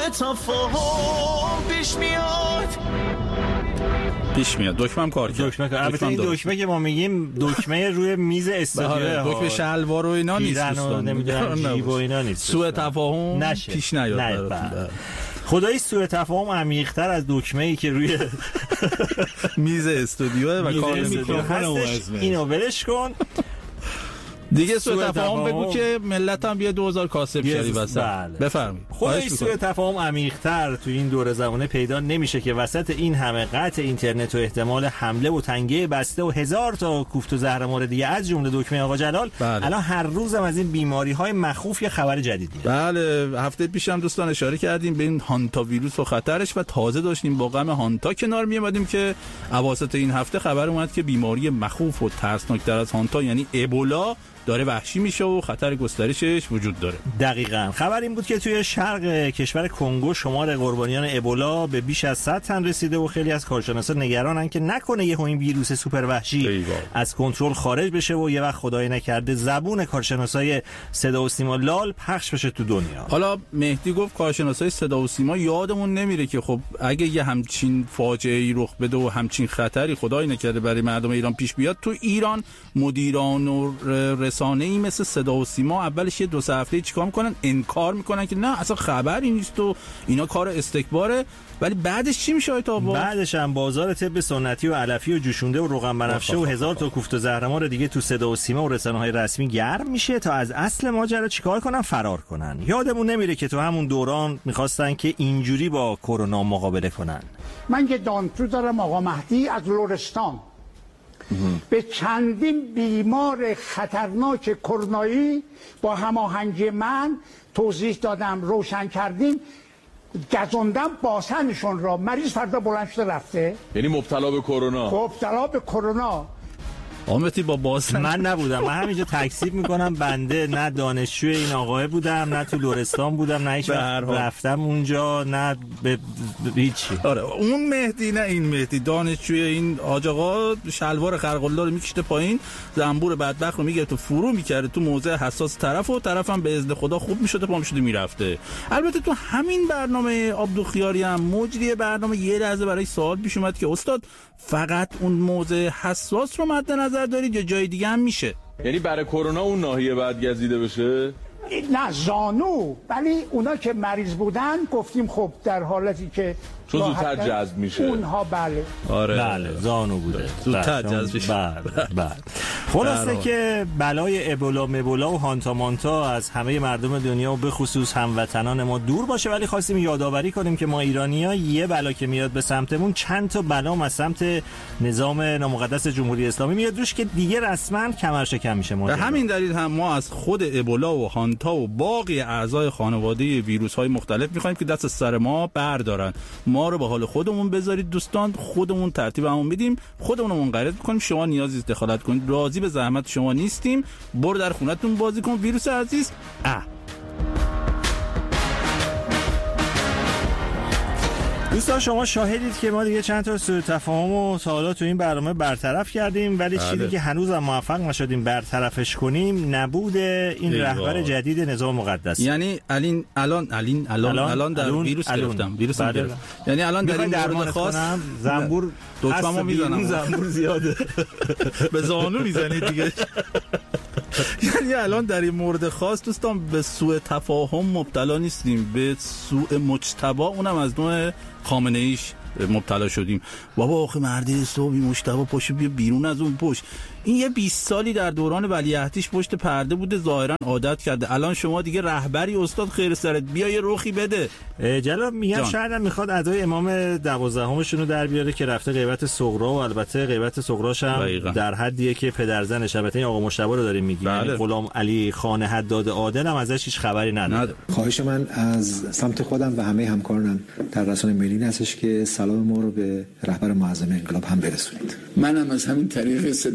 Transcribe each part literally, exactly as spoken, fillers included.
تفاهم پیش میاد پیش میاد. دکمه هم کار کرد. دکمه کار. البته این دکمه که ما میگیم دکمه روی میز استودیو، دکمه شلوار و اینا نیست دوستان، نمیدونم جیب و اینا نیست. سوء تفاهم نشه. پیش نیاد. خدایی سوء تفاهم عمیق‌تر از دکمه‌ای که روی میز استودیو و کار میکروفون اینو ولش کن. دیگه سوء تفاهم بگو که ملت هم بیا دو هزار کاسب شری وسط. بفرمایید. خودش سوء تفاهم عمیق‌تر تو این دوره زمانه پیدا نمیشه که وسط این همه قطع اینترنت و احتمال حمله و تنگه بسته و هزار تا کوفت و زهرمار دیگه از جمله دکمه آقا جلال، بله. الان هر روزم از این بیماری‌های مخوف یه خبر جدیدیه. بله، هفته پیشم دوستان اشاره کردیم به این هانتا ویروس و خطرش و تازه داشتیم با غم هانتا کنار میومدیم که اواسط این هفته خبر اومد که بیماری مخوف و ترسناک‌تر از هانتا یعنی ابولا داره وحشی میشه و خطر گسترشش وجود داره. دقیقاً. خبر این بود که توی شرق کشور کنگو شمار قربانیان ابولا به بیش از صد تن رسیده و خیلی از کارشناسا نگرانن که نکنه یه این ویروس سوپر وحشی از کنترل خارج بشه و یه وقت خدای نکرده زبون کارشناسای صدا و سیما لال پخش بشه تو دنیا. حالا مهدی گفت کارشناسای صدا و سیما، یادمون نمیره که خب اگه یه همچین فاجعه‌ای رخ بده و همچین خطری خدای نکرده برای مردم ایران پیش بیاد، تو ایران مدیران و رسانه‌ای مثل صدا و سیما اولش یه دو سه هفته چیکار میکنن؟ انکار میکنن که نه اصلا خبری نیست و اینا کار استکباره. ولی بعدش چی میشه آیت آبا؟ بعدش هم بازار طب سنتی و علفی و جوشونده و روغن بنفشه و هزار تا کوفت و زهرمار دیگه تو صدا و سیما و رسانه‌های رسمی گرم میشه تا از اصل ماجرا چیکار کنن؟ فرار کنن. یادمون نمیره که تو همون دوران میخواستن که اینجوری با کرونا مقابله کنن. من یه دانشجو دارم آقا مهدی از لرستان، به چندین بیمار خطرناک کرونایی با هماهنگی من توضیح دادم، روشن کردیم، گزوندم باسنشون را. مریض فردا بلند شده رفته، یعنی مبتلا به کرونا. مبتلا به کرونا. آمتی با باسن من نبودم، من همینجا تکذیب میکنم، بنده نه دانشجوی این آقای بودم، نه تو لرستان بودم، نه هیچ رفتم اونجا، نه به هیچی. آره اون مهدی نه این مهدی، دانشجوی این آج آقا شلوار خرق‌الله رو میکشته پایین، زنبور بدبخت رو میگیره تو فرو میکرده تو موضع حساس طرف و طرفم به اذن خدا خوب میشده پا میشده میرفته. البته تو همین برنامه عبدالخیاری هم مجری برنامه یه لحظه برای سوال پیش اومد که استاد فقط اون موضع حساس رو مد نظر دارید یا جای دیگه هم میشه؟ یعنی برای کرونا اون ناحیه بعد گزیده بشه؟ نه زانو، ولی اونا که مریض بودن گفتیم خب در حالتی که چون زودتر جذب میشه اونها بله آره بله زانو بوده زودتر جذب میشه. بله بله. خلاصه که بلای ابولا مبولا و هانتا مانتا از همه مردم دنیا و به خصوص هموطنان ما دور باشه، ولی خواستیم یادآوری کنیم که ما ایرانی‌ها یه بلا که میاد به سمتمون چند تا بلا از سمت نظام نامقدس جمهوری اسلامی میاد روش که دیگه رسما کمر شکم میشه. ما به همین دلیل هم ما از خود ابولا و هانتا و باقی اعضای خانواده ویروس‌های مختلف می‌خوایم که دست سر ما بردارن، ما رو به حال خودمون بذارید دوستان، خودمون ترتیبمون میدیم، خودمون رو منقرض کنیم، شما نیازی دخالت کنید، راضی به زحمت شما نیستیم، برو در خونتون بازی کن ویروس عزیز. اه دوستان شما شاهدید که ما دیگه چند تا سوء تفاهم و سوالات تو این برنامه برطرف کردیم، ولی بله. چیزی که هنوز هم موفق نشدیم برطرفش کنیم نبود این ایوه. رهبر جدید نظام مقدس. یعنی الان الان الان الان الان در الان ویروس الان. گرفتم ویروس بله. گرفتم یعنی الان در این مورد خاص زنبور دکمه‌مو میزنم، زنبور زیاده به زانو میزنید دیگه. یعنی الان در این مورد خاص دوستان به سوء تفاهم مبتلا نیستیم، به سوء مجتبی، اونم از نوع خامنه ایش مبتلا شدیم. بابا آخه مردی صبحی مجتبی پاشو بیا بیرون از اون پشت. این یه بیست سالی در دوران ولیعهدیش پشت پرده بوده، ظاهرا عادت کرده. الان شما دیگه رهبری استاد خیر سرت، بیا یه رخی بده. جلال میگم شاید هم میخواد ادای امام دوازدهمشون رو در بیاره که رفته غیبت صغرا، و البته غیبت صغراش هم در حدیه که پدرزنش، البته این آقا مجتبی رو داریم میگیم، بله. یعنی غلام علی خان حداد عادل هم ازش هیچ خبری نداره. خواهش من از سمت خودم و همه همکارانم در رسانه ملی هستش که سلام ما رو به رهبر معظم انقلاب هم برسونید. منم از همین طریق صدا و سیما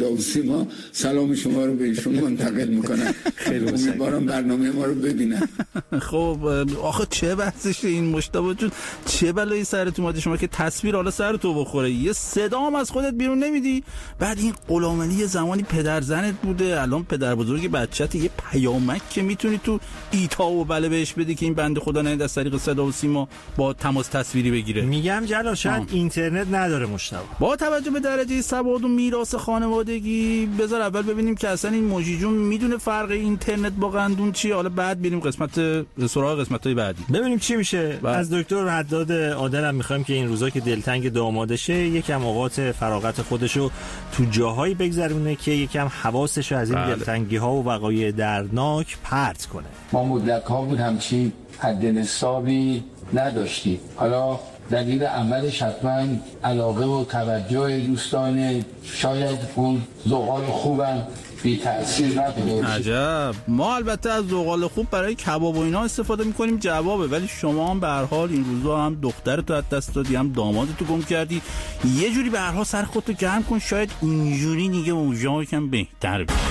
ما سلام شما رو به ایشون منتقل میکنن. خیلی امیدوارم برنامه ما رو ببینن. خب آخه چه بحثشه این مشتبه جون؟ چه بلایی سرت اومده شما که تصویر حالا سر تو بخوره؟ یه صدا هم از خودت بیرون نمیدی. بعد این غلامعلی یه زمانی پدر زنت بوده، الان پدر بزرگ بچت. یه پیامک که میتونی تو ایتا و بله بهش بدی که این بنده خدا نه از طریق صدا و سیما با تماس تصویری بگیره. میگم جلال شاید اینترنت نداره مشتبه. با توجه به درجه سواد و میراث خانوادگی بذار اول ببینیم که اصلا این موجی جون میدونه فرق اینترنت با قندون چیه. حالا بعد بریم قسمت سراغ قسمت‌های بعدی ببینیم چی میشه. با. از دکتر حداد عادل هم می‌خوایم که این روزا که دلتنگ دامادشه یکم اوقات فراغت خودشو تو جاهایی بگذرونه که یکم حواسشو از این بله. دلتنگی‌ها و وقایع دردناک پرت کنه. ما مدت‌ها بود همچین حد نصابی نداشتیم. حالا دلیل عملش حتما علاقه و توجه دوستان، شاید اون زغال خوبم بی تأثیر نبوده. عجب. ما البته از زغال خوب برای کباب و اینا استفاده میکنیم جوابه، ولی شما هم به هر حال این روزا هم دخترتو از دست دادی هم دامادتو گم کردی. یه جوری به هر حال سر خودتو گرم کن، شاید اینجوری دیگه اوضاع یکم بهتر بشه.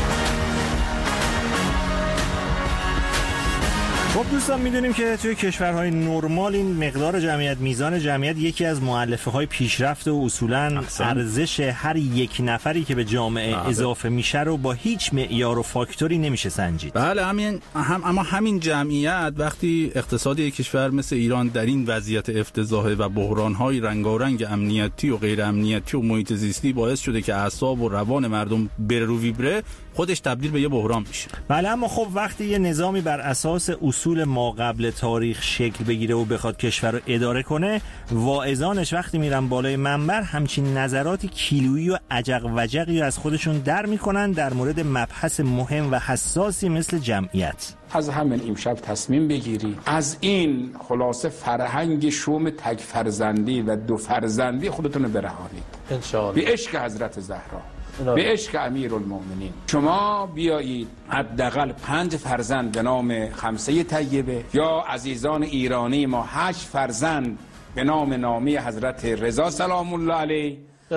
خب دوستان میدونیم که توی کشورهای نرمال این مقدار جمعیت، میزان جمعیت یکی از مؤلفه‌های پیشرفت و اصولاً ارزش هر یک نفری که به جامعه بله. اضافه میشه رو با هیچ معیار و فاکتوری نمیشه سنجید. بله همین هم، اما همین جمعیت وقتی اقتصاد یک کشور مثل ایران در این وضعیت افتضاحه و بحران‌های رنگارنگ امنیتی و غیر امنیتی و محیط زیستی باعث شده که اعصاب و روان مردم بره رو ویبره، خودش تبدیل به یه بحران میشه. بله اما خب وقتی یه نظامی بر اساس اصول ما قبل تاریخ شکل بگیره و بخواد کشور رو اداره کنه، واعظانش وقتی میرن بالای منبر همچین نظراتی کیلویی و عجق وجقی از خودشون در میکنن در مورد مبحث مهم و حساسی مثل جمعیت. از همین امشب تصمیم بگیری از این خلاصه فرهنگ شوم تک فرزندی و دو فرزندی خودتون رو برهانید انشاءالله به عشق حضرت زهرا، به عشق امیرالمومنین. شما بیایید حداقل پنج فرزند به نام خمسه طیبه، یا عزیزان ایرانی ما هشت فرزند به نام نامی حضرت رضا سلام الله علیه،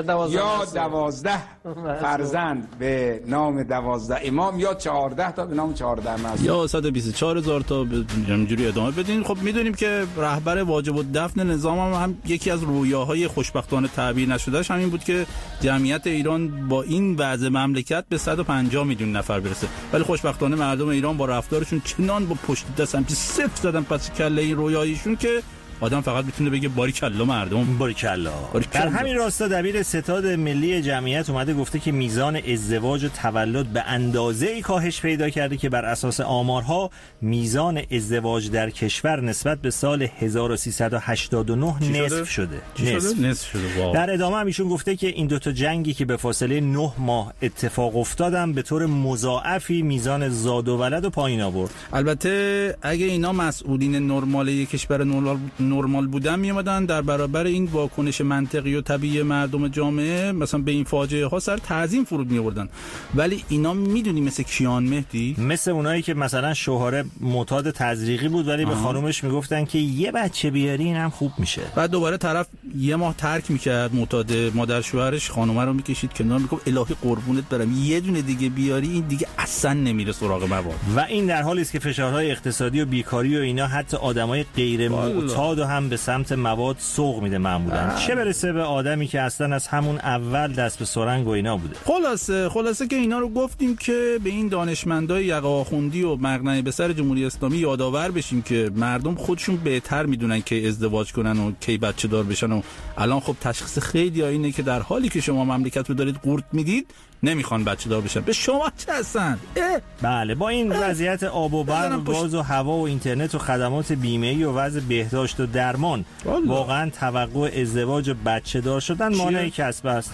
یا دوازده فرزند به نام دوازده امام، یا چهارده تا به نام چهارده معصوم، یا صد و بیست و چهار هزار تا اینجوری ادامه بدین. خب میدونیم که رهبر واجب الدفن نظام هم, هم یکی از رویاهای خوشبختانه تعبیر نشدهش همین بود که جمعیت ایران با این وضع مملکت به صد و پنجاه میلیون نفر برسه، ولی خوشبختانه مردم ایران با رفتارشون چنان با پشت دست همچین صفر زدن پس کله این رویایشون که آدم فقط میتونه بگه باریکلا مردم باریکلا. در همین راستا دبیر ستاد ملی جمعیت اومده گفته که میزان ازدواج و تولد به اندازه‌ای کاهش پیدا کرده که بر اساس آمارها میزان ازدواج در کشور نسبت به سال هزار و سیصد و هشتاد و نه نصف شده. نصف. نصف شده. در ادامه هم ایشون گفته که این دوتا جنگی که به فاصله نه ماه اتفاق افتادن به طور مضاعفی میزان زاد و ولد و پایین آورد. البته اگه اینا مسئولین نرمال یک کشور نرمال نرمال بودن میامدن در برابر این واکنش منطقی و طبیعی مردم جامعه مثلا به این فاجعه ها سر تعظیم فرود میآوردن، ولی اینا میدونی مثل کیان مهدی، مثل اونایی که مثلا شوهر معتاد تزریقی بود ولی آه. به خانومش میگفتن که یه بچه بیاری اینم خوب میشه، بعد دوباره طرف یه ماه ترک میکرد معتاد، مادر شوهرش خانومه رو میکشید کنار میگفت الهی قربونت برم یه دونه دیگه بیاری این دیگه اصلا نمیره سراغ مواد. و این در حالی است که فشارهای اقتصادی و بیکاری و اینا حتی آدمای غیر معتاد و هم به سمت مواد سوق میده معمولا، چه برسه به آدمی که اصلا از همون اول دست به سرنگ و اینا بوده. خلاصه خلاصه که اینا رو گفتیم که به این دانشمندای یقه آخوندی و مقنعه به سر جمهوری اسلامی یادآور بشیم که مردم خودشون بهتر میدونن که ازدواج کنن و کی بچه دار بشن و الان خب تشخیص خیلی اینه که در حالی که شما مملکت رو دارید قورت میدید نمیخوان بچه دار بشن. به شما چه هستن؟ بله با این وضعیت آب و برق و گاز و هوا و اینترنت و خدمات بیمه‌ای و وضع بهداشت و درمان والله. واقعا توقع ازدواج و بچه دار شدن مانع کسب است.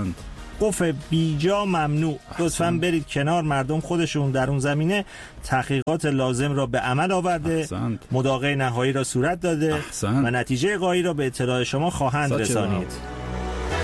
توقف بیجا ممنوع. لطفاً برید کنار، مردم خودشون در اون زمینه تحقیقات لازم را به عمل آورده، احسنت. مداقه نهایی را صورت داده احسنت. و نتیجه قایی را به اطلاع شما خواهند رسانید.